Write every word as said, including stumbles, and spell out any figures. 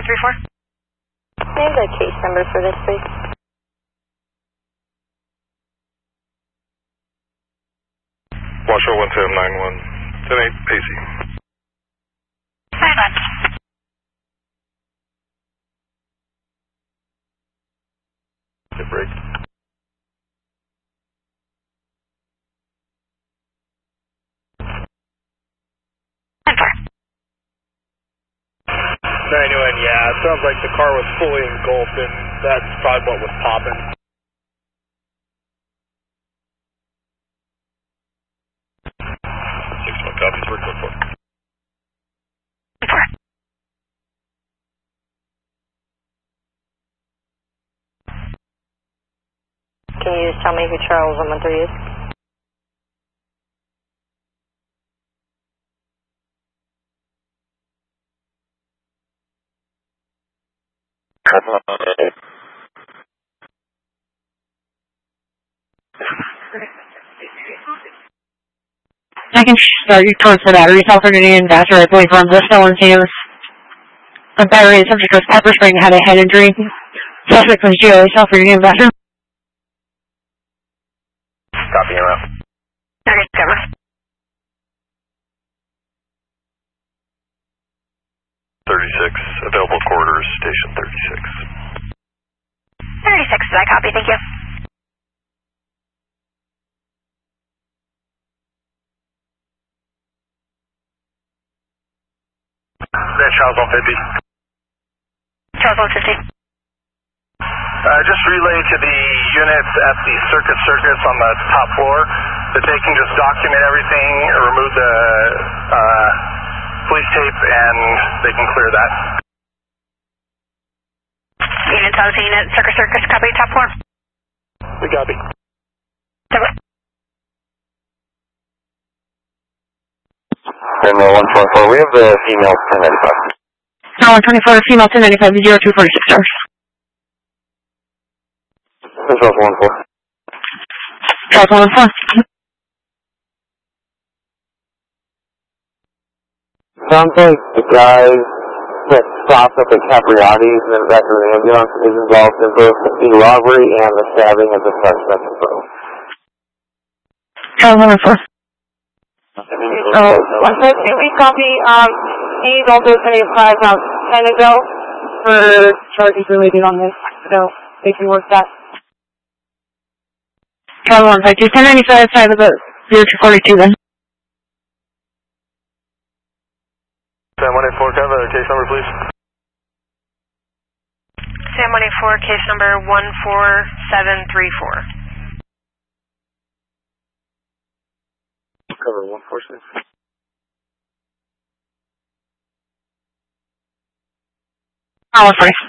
three four. May I have the case number for this, please? Washoe one seven nine one, ten eight, Pacey. Hi, bud. Hit break. ninety-one, yeah, it sounds like the car was fully engulfed, and that's probably what was popping. six one copies, we're code four. Can you just tell me who Charles one one three is? I can start you towards the battery, self-returning in Vassar, I believe, runs the stolen Sam's. The battery subject was pepper spraying, had a head injury. Suspect was G O A, self-returning in Vassar. Copy him out. Okay, cover. thirty-six, available quarters, station thirty-six. thirty-six, I copy, thank you. Then Charles one fifty. Charles one fifty. Uh, just relay to the units at the Circus Circus on the top floor that they can just document everything, remove the uh, police tape, and they can clear that. Unit South Unit, Circus Circus, copy, top floor. We copy. Cover. Terminal one four four, we have the female ten ninety-five. Now one twenty-four, female ten ninety-five, zero two forty-six stars. Charles one four. Charles one four. Sounds like the guy that stopped up at Capriati's and then back to the ambulance is involved in both the robbery and the stabbing of the suspect in both. Charles one four. So, one fifty, we copy, um, he's also sending a five out ten ago for charges related on this, so they can work that. Charles one five two, ten ninety-five, five about zero two forty-two then. Sam one eight four, can I have a case number, please? Sam one eight four, case number one four seven three four. Cover one four six. Oh, sorry.